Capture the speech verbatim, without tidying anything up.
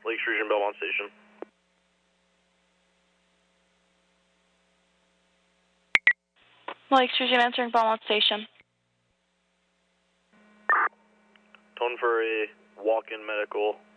Lake Sturgeon, Belmont Station. Lake Sturgeon answering Belmont Station. Tone for a walk-in medical